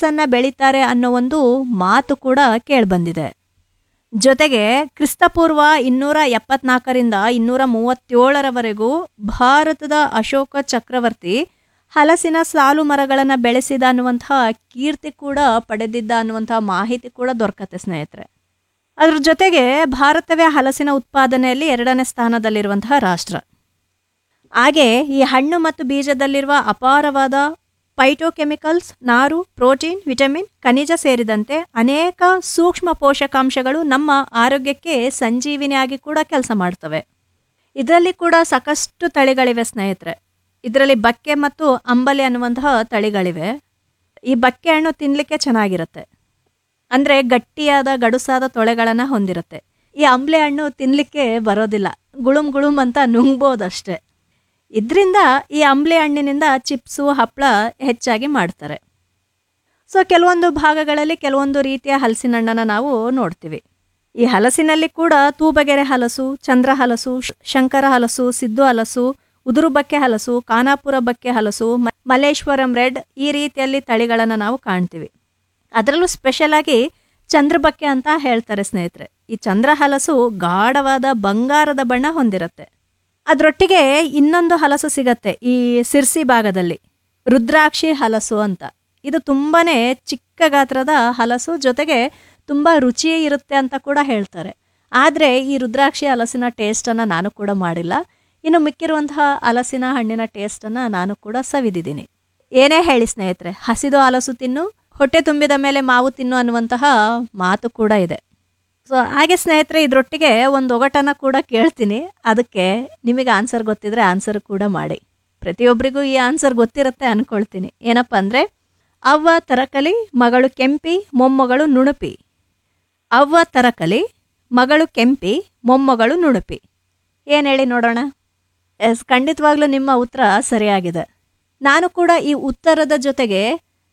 ಹಲಸನ್ನ ಬೆಳೀತಾರೆ ಅನ್ನೋ ಒಂದು ಮಾತು ಕೂಡ ಕೇಳ್ಬಂದಿದೆ. ಜೊತೆಗೆ ಕ್ರಿಸ್ತಪೂರ್ವ 274ರಿಂದ 237ರವರೆಗೂ ಭಾರತದ ಅಶೋಕ ಚಕ್ರವರ್ತಿ ಹಲಸಿನ ಸಾಲು ಮರಗಳನ್ನು ಬೆಳೆಸಿದ ಅನ್ನುವಂತಹ ಕೀರ್ತಿ ಕೂಡ ಪಡೆದಿದ್ದ ಅನ್ನುವಂತಹ ಮಾಹಿತಿ ಕೂಡ ದೊರಕತ್ತೆ ಸ್ನೇಹಿತರೆ. ಅದ್ರ ಜೊತೆಗೆ ಭಾರತವೇ ಹಲಸಿನ ಉತ್ಪಾದನೆಯಲ್ಲಿ 2ನೇ ಸ್ಥಾನದಲ್ಲಿರುವಂತಹ ರಾಷ್ಟ್ರ. ಹಾಗೆ ಈ ಹಣ್ಣು ಮತ್ತು ಬೀಜದಲ್ಲಿರುವ ಅಪಾರವಾದ ಫೈಟೋಕೆಮಿಕಲ್ಸ್, ನಾರು, ಪ್ರೋಟೀನ್, ವಿಟಮಿನ್, ಖನಿಜ ಸೇರಿದಂತೆ ಅನೇಕ ಸೂಕ್ಷ್ಮ ಪೋಷಕಾಂಶಗಳು ನಮ್ಮ ಆರೋಗ್ಯಕ್ಕೆ ಸಂಜೀವಿನಿಯಾಗಿ ಕೂಡ ಕೆಲಸ ಮಾಡ್ತವೆ. ಇದರಲ್ಲಿ ಕೂಡ ಸಾಕಷ್ಟು ತಳಿಗಳಿವೆ ಸ್ನೇಹಿತರೆ. ಇದರಲ್ಲಿ ಬಕ್ಕೆ ಮತ್ತು ಅಂಬಲಿ ಅನ್ನುವಂತಹ ತಳಿಗಳಿವೆ. ಈ ಬಕ್ಕೆ ಹಣ್ಣು ತಿನ್ನಲಿಕ್ಕೆ ಚೆನ್ನಾಗಿರುತ್ತೆ, ಅಂದರೆ ಗಟ್ಟಿಯಾದ ಗಡುಸಾದ ತೊಳೆಗಳನ್ನು ಹೊಂದಿರುತ್ತೆ. ಈ ಅಂಬಲಿ ಹಣ್ಣು ತಿನ್ನಲಿಕ್ಕೆ ಬರೋದಿಲ್ಲ, ಗುಳುಮ್ ಗುಳುಮ್ ಅಂತ ನುಂಗ್ಬೋದಷ್ಟೆ. ಇದರಿಂದ ಈ ಅಂಬಲಿ ಹಣ್ಣಿನಿಂದ ಚಿಪ್ಸು, ಹಪ್ಪಳ ಹೆಚ್ಚಾಗಿ ಮಾಡ್ತಾರೆ. ಸೊ ಕೆಲವೊಂದು ಭಾಗಗಳಲ್ಲಿ ಕೆಲವೊಂದು ರೀತಿಯ ಹಲಸಿನ ಹಣ್ಣನ್ನು ನಾವು ನೋಡ್ತೀವಿ. ಈ ಹಲಸಿನಲ್ಲಿ ಕೂಡ ತೂಬಗೆರೆ ಹಲಸು, ಚಂದ್ರ ಹಲಸು, ಶಂಕರ ಹಲಸು, ಸಿದ್ದು ಹಲಸು, ಉದುರು ಬಕ್ಕೆ ಹಲಸು, ಖಾನಾಪುರ ಬಕ್ಕೆ ಹಲಸು, ಮಲೇಶ್ವರಂ ರೆಡ್, ಈ ರೀತಿಯಲ್ಲಿ ತಳಿಗಳನ್ನು ನಾವು ಕಾಣ್ತೀವಿ. ಅದರಲ್ಲೂ ಸ್ಪೆಷಲ್ ಆಗಿ ಚಂದ್ರಬಕ್ಕೆ ಅಂತ ಹೇಳ್ತಾರೆ ಸ್ನೇಹಿತರೆ. ಈ ಚಂದ್ರ ಹಲಸು ಗಾಢವಾದ ಬಂಗಾರದ ಬಣ್ಣ ಹೊಂದಿರುತ್ತೆ. ಅದರೊಟ್ಟಿಗೆ ಇನ್ನೊಂದು ಹಲಸು ಸಿಗತ್ತೆ ಈ ಸಿರ್ಸಿ ಭಾಗದಲ್ಲಿ, ರುದ್ರಾಕ್ಷಿ ಹಲಸು ಅಂತ. ಇದು ತುಂಬಾನೇ ಚಿಕ್ಕ ಗಾತ್ರದ ಹಲಸು, ಜೊತೆಗೆ ತುಂಬ ರುಚಿ ಇರುತ್ತೆ ಅಂತ ಕೂಡ ಹೇಳ್ತಾರೆ. ಆದರೆ ಈ ರುದ್ರಾಕ್ಷಿ ಹಲಸಿನ ಟೇಸ್ಟನ್ನು ನಾನು ಕೂಡ ಮಾಡಿಲ್ಲ. ಇನ್ನು ಮಿಕ್ಕಿರುವಂತಹ ಹಲಸಿನ ಹಣ್ಣಿನ ಟೇಸ್ಟನ್ನು ನಾನು ಕೂಡ ಸವಿದಿದ್ದೀನಿ. ಏನೇ ಹೇಳಿ ಸ್ನೇಹಿತರೆ, ಹಸಿದು ಹಲಸು ತಿನ್ನು, ಹೊಟ್ಟೆ ತುಂಬಿದ ಮೇಲೆ ಮಾವು ತಿನ್ನು ಅನ್ನುವಂತಹ ಮಾತು ಕೂಡ ಇದೆ. ಸೊ ಹಾಗೆ ಸ್ನೇಹಿತರೆ, ಇದರೊಟ್ಟಿಗೆ ಒಂದು ಒಗಟನ್ನು ಕೂಡ ಕೇಳ್ತೀನಿ. ಅದಕ್ಕೆ ನಿಮಗೆ ಆನ್ಸರ್ ಗೊತ್ತಿದ್ರೆ ಆನ್ಸರ್ ಕೂಡ ಮಾಡಿ. ಪ್ರತಿಯೊಬ್ಬರಿಗೂ ಈ ಆನ್ಸರ್ ಗೊತ್ತಿರುತ್ತೆ ಅಂದ್ಕೊಳ್ತೀನಿ. ಏನಪ್ಪ ಅಂದರೆ, ಅವ್ವ ತರಕಲಿ ಮಗಳು ಕೆಂಪಿ ಮೊಮ್ಮಗಳು ನುಣುಪಿ. ಅವ್ವ ತರಕಲಿ ಮಗಳು ಕೆಂಪಿ ಮೊಮ್ಮಗಳು ನುಣುಪಿ. ಏನು ಹೇಳಿ ನೋಡೋಣ? ಎಸ್, ಖಂಡಿತವಾಗ್ಲೂ ನಿಮ್ಮ ಉತ್ತರ ಸರಿಯಾಗಿದೆ. ನಾನು ಕೂಡ ಈ ಉತ್ತರದ ಜೊತೆಗೆ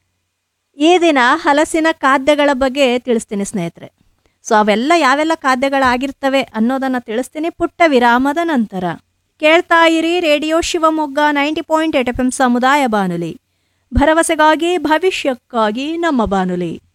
ಈ ದಿನ ಹಲಸಿನ ಖಾದ್ಯಗಳ ಬಗ್ಗೆ ತಿಳಿಸ್ತೀನಿ ಸ್ನೇಹಿತರೆ. ಸೊ ಅವೆಲ್ಲ ಯಾವೆಲ್ಲ ಖಾದ್ಯಗಳಾಗಿರ್ತವೆ ಅನ್ನೋದನ್ನು ತಿಳಿಸ್ತೀನಿ ಪುಟ್ಟ ವಿರಾಮದ ನಂತರ. ಕೇಳ್ತಾ ಇರಿ ರೇಡಿಯೋ ಶಿವಮೊಗ್ಗ 90.8 FM ಸಮುದಾಯ ಬಾನುಲಿ, ಭರವಸೆಗಾಗಿ ಭವಿಷ್ಯಕ್ಕಾಗಿ ನಮ್ಮ ಬಾನುಲಿ.